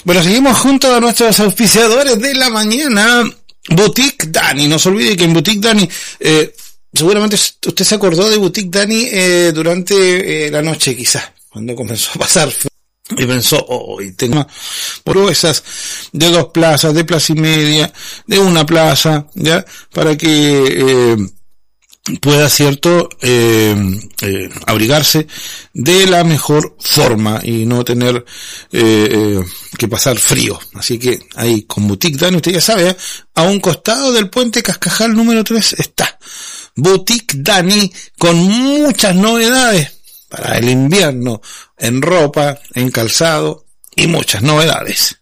Bueno, seguimos junto a nuestros auspiciadores de la mañana, Boutique Dani. No se olvide que en Boutique Dani, seguramente usted se acordó de Boutique Dani durante la noche, quizás, cuando comenzó a pasar y pensó, y tengo por esas de 2 plazas, de plaza y media, de 1 plaza, ya, para que pueda, cierto, abrigarse de la mejor forma y no tener que pasar frío. Así que ahí con Boutique Dani, usted ya sabe, a un costado del puente Cascajal número 3 está Boutique Dani, con muchas novedades para el invierno, en ropa, en calzado y muchas novedades.